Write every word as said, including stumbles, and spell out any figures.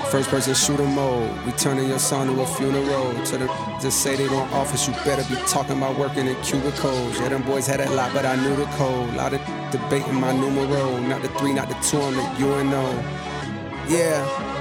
First person shooter mode. We turning your son to a funeral. To the just say they don't office, you better be talking about working in cubicles. Yeah, them boys had that lot, but I knew the code. Lot of debating my numero. Not the three, not the two, I'm the U N O. Yeah.